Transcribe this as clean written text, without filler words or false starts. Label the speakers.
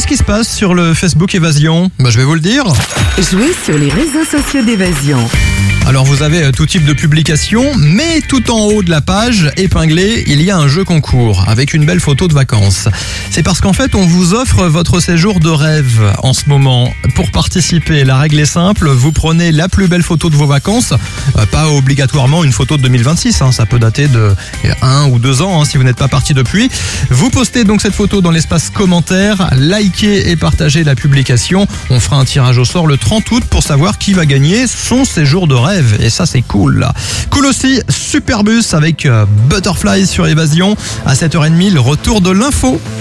Speaker 1: Qu'est-ce qui se passe sur le Facebook Évasion ? Je vais vous le dire.
Speaker 2: Jouez sur les réseaux sociaux d'Évasion.
Speaker 1: Alors vous avez tout type de publication, mais tout en haut de la page, épinglé, il y a un jeu concours avec une belle photo de vacances. C'est parce qu'en fait, on vous offre votre séjour de rêve en ce moment. Pour participer, la règle est simple, vous prenez la plus belle photo de vos vacances, pas obligatoirement une photo de 2026, ça peut dater de 1 ou 2 ans si vous n'êtes pas parti depuis. Vous postez donc cette photo dans l'espace commentaire, likez et partagez la publication. On fera un tirage au sort le 30 août pour savoir qui va gagner son séjour de rêve. Et ça, c'est cool. Cool aussi, Superbus avec Butterfly sur Évasion. À 7h30, le retour de l'info.